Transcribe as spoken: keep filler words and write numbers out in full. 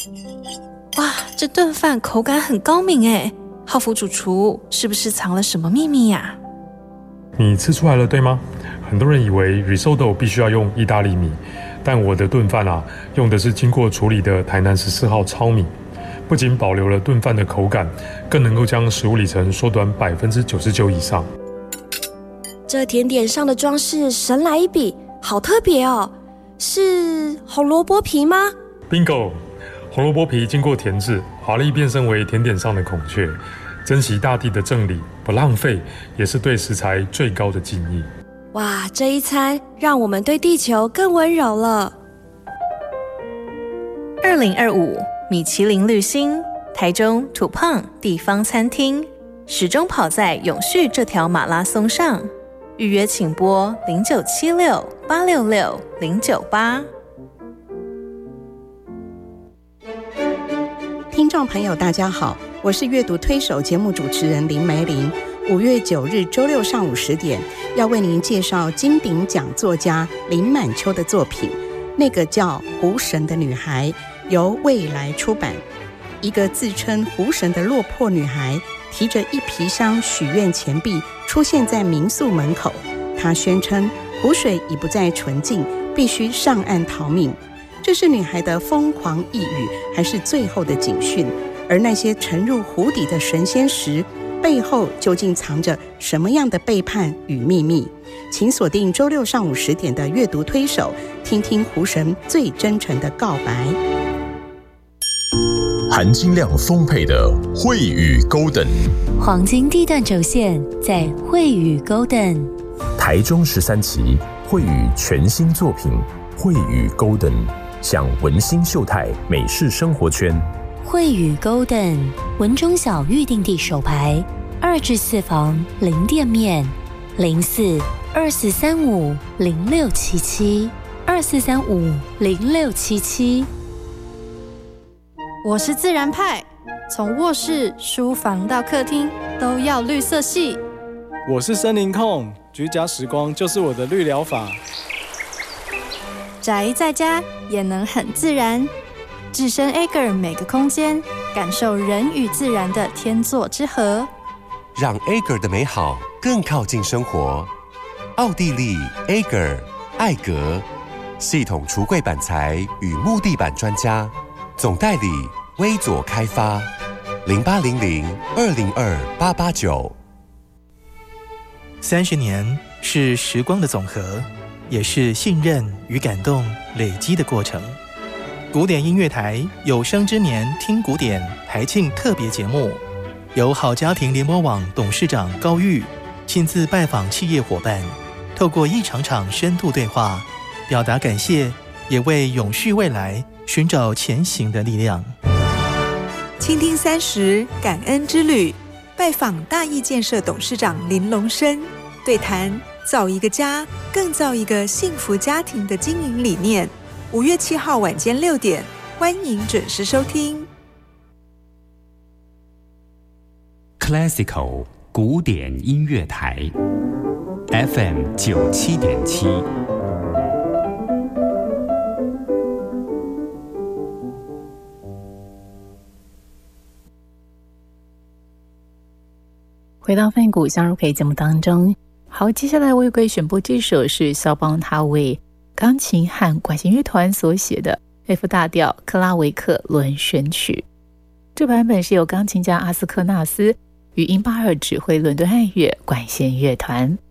哇，这顿饭口感很高明耶，浩福主厨是不是藏了什么秘密呀？ 你吃出来了对吗？很多人以为 risotto 必须要用意大利米，但我的炖饭啊，用的是经过处理的台南十四号糙米，不仅保留了炖饭的口感，更能够将食物里程缩短百分之九十九以上。 这甜点上的装饰神来一笔，好特别哦！是红萝卜皮吗 ？Bingo！ 红萝卜皮经过甜制，华丽变身为甜点上的孔雀。珍惜大地的正理，不浪费，也是对食材最高的敬意。 哇，这一餐让我们对地球更温柔了。 二零二五米其林绿星，台中土胖地方餐厅，始终跑在永续这条马拉松上。预约请拨零九七六八六六零九八。 听众朋友大家好，我是阅读推手节目主持人林梅玲。五月九日周六上午十点，要为您介绍金鼎奖作家林满秋的作品，那个叫湖神的女孩，由未来出版。一个自称湖神的落魄女孩，提着一皮箱许愿钱币出现在民宿门口。她宣称湖水已不再纯净，必须上岸逃命。这是女孩的疯狂呓语，还是最后的警讯？而那些沉入湖底的神仙石背后究竟藏着什么样的背叛与秘密？请锁定周六上午十点的阅读推手，听听湖神最真诚的告白。 含金量丰沛的慧宇 Golden， 黄金地段轴线在慧宇 Golden。 台中十三期慧宇全新作品慧宇 Golden， 享文心秀泰美式生活圈。 慧宇 Golden 文中小预定地首排，二至四房零店面，零四二四三五零六七七二四三五零六七七。 我是自然派，从卧室、书房到客厅都要绿色系。 我是森林控，居家时光就是我的绿疗法。 宅在家也能很自然。置身 Ager 每个空间，感受人与自然的天作之合， 让 Ager 的美好更靠近生活。奥地利 Ager 艾格系统橱柜板材与木地板专家，总代理微左开发，零八零零二零二八八九。 三十年是时光的总和，也是信任与感动累积的过程。古典音乐台有生之年听古典台庆特别节目，由好家庭联播网董事长高玉亲自拜访企业伙伴，透过一场场深度对话，表达感谢，也为永续未来寻找前行的力量。 倾听三十感恩之旅，拜访大义建设董事长林龙生，对谈造一个家，更造一个幸福家庭的经营理念。五月七号晚间六点，欢迎准时收听。 Classical 古典音乐台 F M 九七点七。 回到泛古相入可以节目当中，好，接下来我有个选播，这首是肖邦他为钢琴和管弦乐团所写的 F 大调克拉维克轮旋曲。这版本是由钢琴家阿斯克纳斯与英巴尔指挥伦敦爱乐管弦乐团。